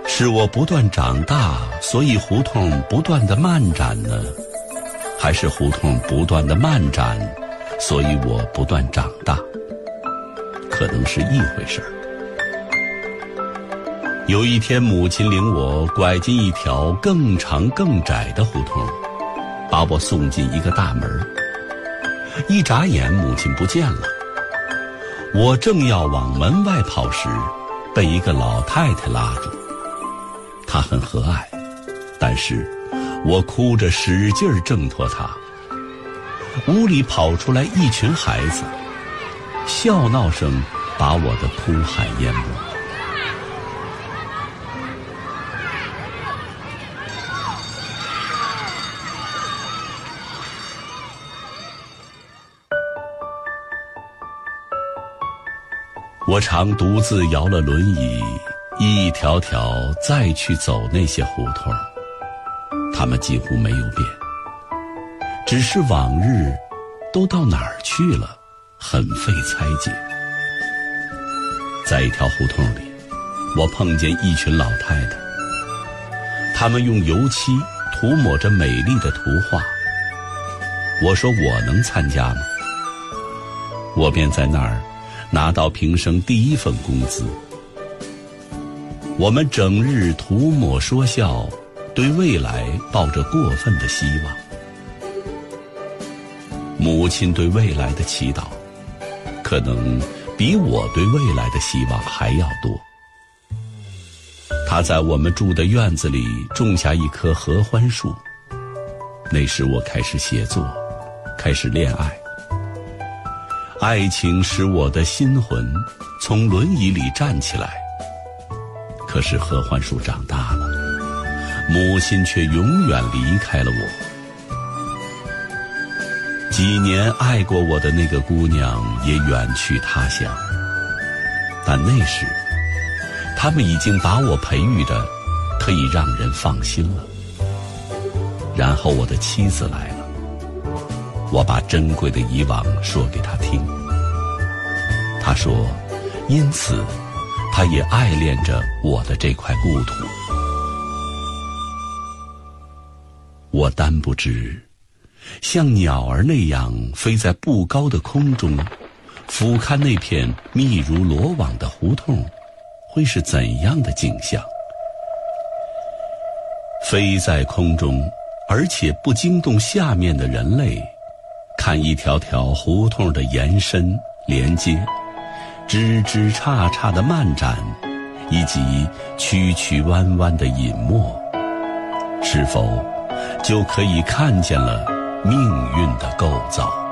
是我不断长大，所以胡同不断的漫展呢？还是胡同不断的漫展，所以我不断长大？可能是一回事儿。有一天，母亲领我拐进一条更长更窄的胡同，把我送进一个大门。一眨眼，母亲不见了。我正要往门外跑时，被一个老太太拉住。她很和蔼，但是我哭着使劲挣脱她。屋里跑出来一群孩子，笑闹声把我的哭喊淹没。我常独自摇了轮椅，一条条再去走那些胡同，它们几乎没有变，只是往日都到哪儿去了，很费猜解。在一条胡同里，我碰见一群老太太，她们用油漆涂抹着美丽的图画。我说我能参加吗？我便在那儿拿到平生第一份工资。我们整日涂抹说笑，对未来抱着过分的希望。母亲对未来的祈祷，可能比我对未来的希望还要多。她在我们住的院子里种下一棵合欢树。那时我开始写作，开始恋爱。爱情使我的心魂从轮椅里站起来，可是合欢树长大了，母亲却永远离开了我。几年爱过我的那个姑娘也远去他乡，但那时他们已经把我培育得可以让人放心了。然后我的妻子来了，我把珍贵的以往说给她听。她说，因此她也爱恋着我的这块故土。我单不知，像鸟儿那样飞在不高的空中，俯瞰那片密如罗网的胡同，会是怎样的景象。飞在空中，而且不惊动下面的人类，看一条条胡同的延伸连接，枝枝杈杈的漫展，以及曲曲弯弯的隐没，是否就可以看见了命运的构造？